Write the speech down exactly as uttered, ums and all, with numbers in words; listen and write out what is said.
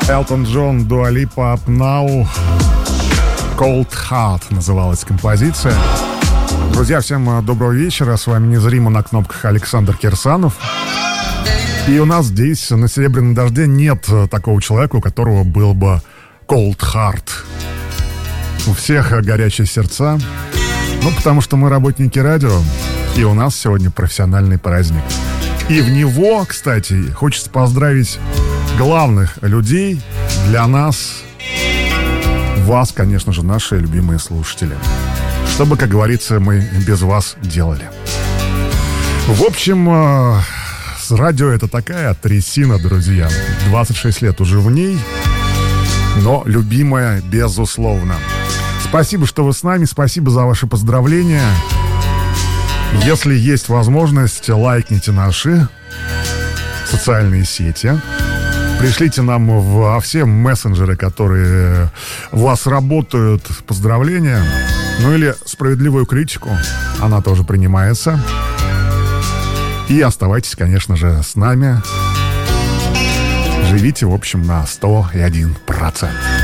Элтон Джон, Дуа Липа, Up Now, Cold Heart называлась композиция. Друзья, всем доброго вечера. С вами незримо на кнопках Александр Кирсанов. И у нас здесь на Серебряном дожде нет такого человека, у которого был бы Cold Heart. У всех горячие сердца. Ну, потому что мы работники радио, и у нас сегодня профессиональный праздник. И в него, кстати, хочется поздравить главных людей для нас, вас, конечно же, наши любимые слушатели. Что бы, как говорится, мы без вас делали. В общем, радио — это такая трясина, друзья. двадцать шесть лет уже в ней, но любимая, безусловно. Спасибо, что вы с нами, спасибо за ваши поздравления. Если есть возможность, лайкните наши социальные сети. Пришлите нам во все мессенджеры, которые у вас работают, поздравления. Ну или справедливую критику, она тоже принимается. И оставайтесь, конечно же, с нами. Живите, в общем, на сто один процент.